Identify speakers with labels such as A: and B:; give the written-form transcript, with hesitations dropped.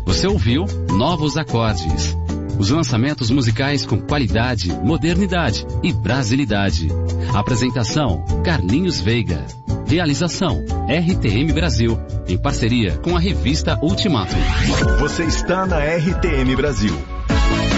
A: Você ouviu Novos Acordes. Os lançamentos musicais com qualidade, modernidade e brasilidade. Apresentação, Carlinhos Veiga. Realização, RTM Brasil, em parceria com a revista Ultimato.
B: Você está na RTM Brasil.